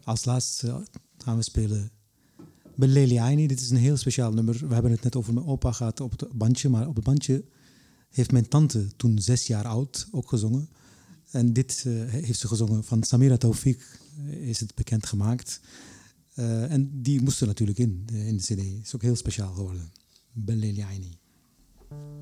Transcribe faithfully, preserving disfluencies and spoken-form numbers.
als laatste gaan we spelen Belleli Aini. Dit is een heel speciaal nummer. We hebben het net over mijn opa gehad op het bandje. Maar op het bandje heeft mijn tante, toen zes jaar oud, ook gezongen. En dit uh, heeft ze gezongen van Samira Taufik, is het bekend gemaakt. Uh, en die moest er natuurlijk in, in de cd. Is ook heel speciaal geworden. Belleli Aini.